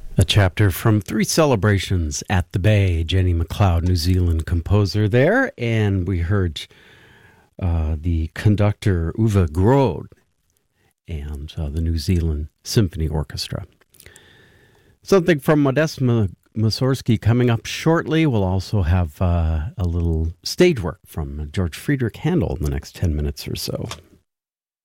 A chapter from Three Celebrations at the Bay. Jenny MacLeod, New Zealand composer there. And we heard the conductor Uwe Grode and the New Zealand Symphony Orchestra. Something from Modest Mussorgsky coming up shortly. We'll also have a little stage work from George Friedrich Handel in the next 10 minutes or so.